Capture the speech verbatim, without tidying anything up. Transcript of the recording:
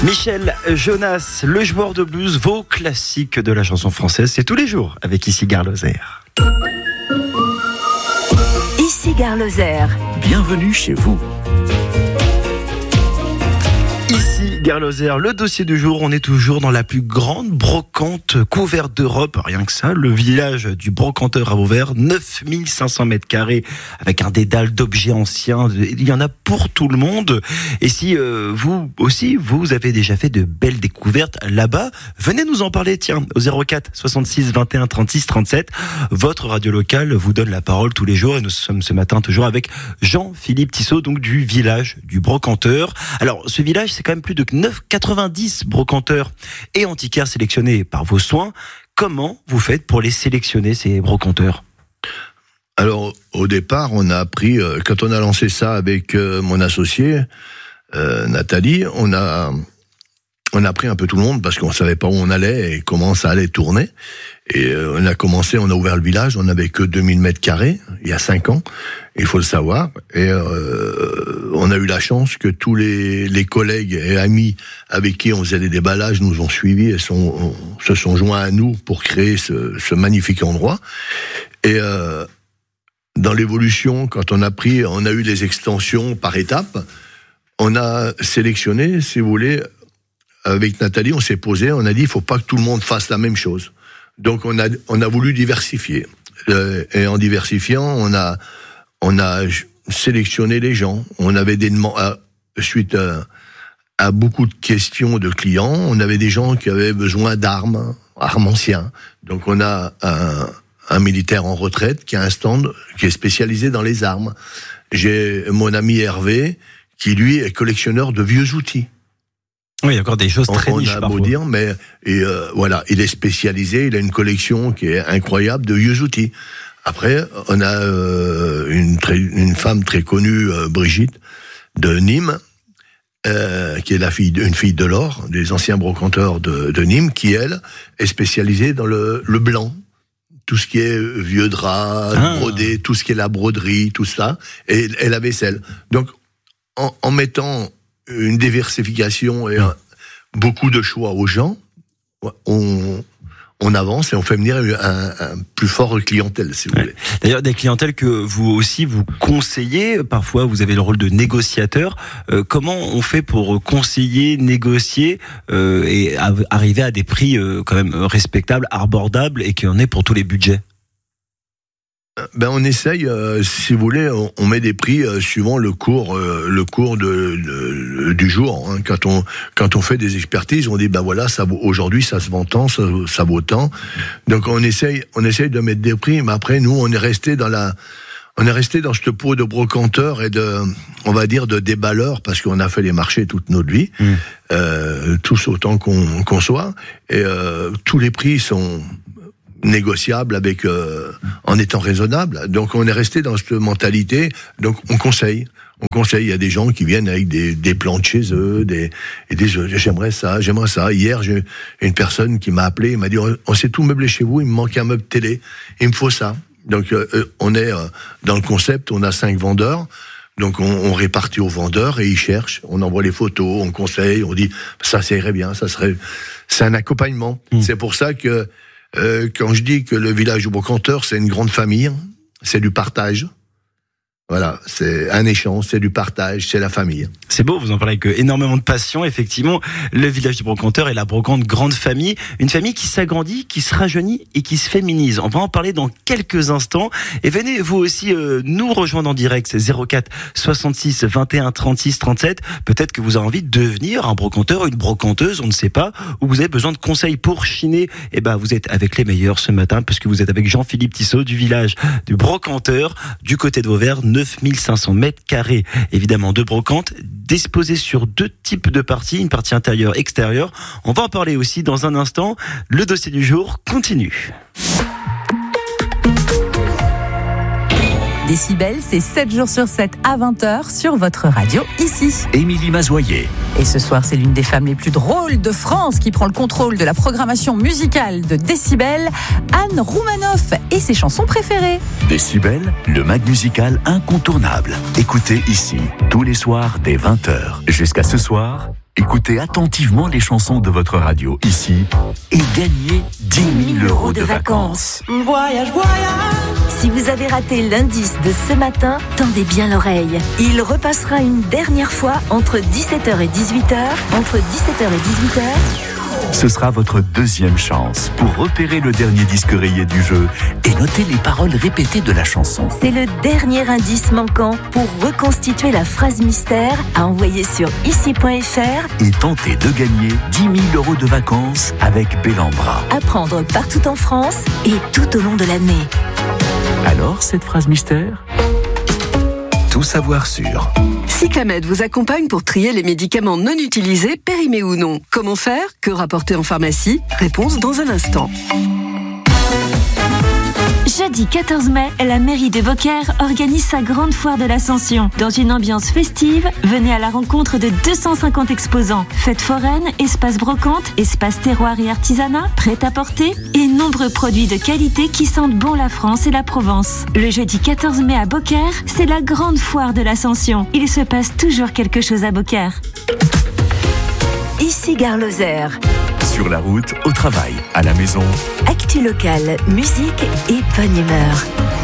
Michel Jonas, le joueur de blues, vos classiques de la chanson française, c'est tous les jours avec Ici Gare Lozère. Ici Gare Lozère. Bienvenue chez vous. Ici Gare Lozère, le dossier du jour, on est toujours dans la plus grande brocante couverte d'Europe, rien que ça, le village du brocanteur à Vauvert, neuf mille cinq cents mètres carrés, avec un dédale d'objets anciens, il y en a pour tout le monde. Et si euh, vous aussi, vous avez déjà fait de belles découvertes là-bas, venez nous en parler, tiens, au zéro quatre soixante-six vingt et un trente-six trente-sept. Votre radio locale vous donne la parole tous les jours et nous sommes ce matin toujours avec Jean-Philippe Tissot, donc du village du brocanteur. Alors, ce village, c'est quand même plus de neuf cent quatre-vingt-dix brocanteurs et antiquaires sélectionnés par vos soins. Comment vous faites pour les sélectionner, ces brocanteurs ? Alors, au départ, on a appris, euh, quand on a lancé ça avec euh, mon associé, euh, Nathalie, on a, on a appris un peu tout le monde parce qu'on savait pas où on allait et comment ça allait tourner. Et euh, on a commencé, on a ouvert le village, on n'avait que deux mille mètres carrés, il y a cinq ans, il faut le savoir. Et euh, on a eu la chance que tous les, les collègues et amis avec qui on faisait des déballages nous ont suivis et sont, se sont joints à nous pour créer ce, ce magnifique endroit. Et euh, dans l'évolution, quand on a pris, on a eu des extensions par étapes, on a sélectionné, si vous voulez, avec Nathalie, on s'est posé, on a dit, il faut pas que tout le monde fasse la même chose. Donc on a on a voulu diversifier euh, et en diversifiant on a on a sélectionné les gens. On avait des demandes à, suite à, à beaucoup de questions de clients. On avait des gens qui avaient besoin d'armes, armes anciens. Donc on a un, un militaire en retraite qui a un stand qui est spécialisé dans les armes. J'ai mon ami Hervé qui lui est collectionneur de vieux outils. Oui, il y a encore des choses très on, niches on a parfois. beau dire, mais et euh, voilà, il est spécialisé, il a une collection qui est incroyable de vieux outils. Après, on a euh, une, très, une femme très connue, euh, Brigitte, de Nîmes, euh, qui est la fille, une fille de l'or, des anciens brocanteurs de, de Nîmes, qui, elle, est spécialisée dans le, le blanc. Tout ce qui est vieux drap, ah. brodé, tout ce qui est la broderie, tout ça, et, et la vaisselle. Donc, en, en mettant une diversification et un, beaucoup de choix aux gens, on, on avance et on fait venir un, un plus fort clientèle, si vous voulez. D'ailleurs, des clientèles que vous aussi vous conseillez, parfois vous avez le rôle de négociateur. Euh, comment on fait pour conseiller, négocier euh, et a- arriver à des prix euh, quand même respectables, abordables et qu'il y en ait pour tous les budgets ? Ben on essaye, euh, si vous voulez, on, on met des prix euh, suivant le cours, euh, le cours de, de, du jour. Hein. Quand on quand on fait des expertises, on dit ben voilà, ça vaut, aujourd'hui ça se vend tant, ça, ça vaut tant. Donc on essaye, on essaye de mettre des prix, mais après nous on est resté dans la, on est resté dans cette peau de brocanteur et de, on va dire de déballeur parce qu'on a fait les marchés toute notre vie, mmh. euh, tous autant qu'on, qu'on soit, et euh, tous les prix sont négociable avec euh, en étant raisonnable. Donc on est resté dans cette mentalité. Donc on conseille, on conseille. Il y a des gens qui viennent avec des, des plans de chez eux, des et des j'aimerais ça, j'aimerais ça. Hier j'ai une personne qui m'a appelé, il m'a dit on sait tout meubler chez vous, il me manque un meuble télé, il me faut ça. Donc euh, on est euh, dans le concept, on a cinq vendeurs. Donc on, on répartit aux vendeurs et ils cherchent. On envoie les photos, on conseille, on dit ça ça irait bien, ça serait. C'est un accompagnement. Mmh. C'est pour ça que Euh, quand je dis que le village du brocanteur, c'est une grande famille, c'est du partage. Voilà, c'est un échange, c'est du partage, c'est la famille. C'est beau, vous en parlez avec énormément de passion. Effectivement, le village du brocanteur est la brocante grande famille. Une famille qui s'agrandit, qui se rajeunit et qui se féminise. On va en parler dans quelques instants. Et venez vous aussi euh, nous rejoindre en direct. C'est zéro quatre soixante-six vingt et un trente-six trente-sept. Peut-être que vous avez envie de devenir un brocanteur, une brocanteuse, on ne sait pas. Ou vous avez besoin de conseils pour chiner. Eh ben, vous êtes avec les meilleurs ce matin parce que vous êtes avec Jean-Philippe Tissot du village du brocanteur du côté de Vauvert. neuf mille cinq cents mètres carrés, évidemment, de brocante, disposées sur deux types de parties, une partie intérieure, extérieure. On va en parler aussi dans un instant. Le dossier du jour continue. Décibel, c'est sept jours sur sept à vingt heures sur votre radio ici. Émilie Mazoyer. Et ce soir, c'est l'une des femmes les plus drôles de France qui prend le contrôle de la programmation musicale de Décibel, Anne Roumanoff et ses chansons préférées. Décibel, le mag musical incontournable. Écoutez ici, tous les soirs dès vingt heures. Jusqu'à ce soir, Écoutez attentivement les chansons de votre radio ici et gagnez dix mille euros de vacances. Voyage, voyage. Si vous avez raté l'indice de ce matin, tendez bien l'oreille. Il repassera une dernière fois entre dix-sept heures et dix-huit heures. Entre dix-sept heures et dix-huit heures. Ce sera votre deuxième chance pour repérer le dernier disque rayé du jeu et noter les paroles répétées de la chanson. C'est le dernier indice manquant pour reconstituer la phrase mystère à envoyer sur ici point f r et tenter de gagner dix mille euros de vacances avec Bellambra. à prendre partout en France et tout au long de l'année. Alors, cette phrase mystère ? Tout savoir sur Cyclamed vous accompagne pour trier les médicaments non utilisés, périmés ou non. Comment faire ? Que rapporter en pharmacie ? Réponse dans un instant. Jeudi quatorze mai, la mairie de Beaucaire organise sa grande foire de l'Ascension. Dans une ambiance festive, venez à la rencontre de deux cent cinquante exposants. Fêtes foraines, espace brocante, espace terroir et artisanat, prêt-à-porter et nombreux produits de qualité qui sentent bon la France et la Provence. Le jeudi quatorze mai à Beaucaire, c'est la grande foire de l'Ascension. Il se passe toujours quelque chose à Beaucaire. Ici Gare Lozère. sur la route, au travail, à la maison. Actu locale, musique et bonne humeur.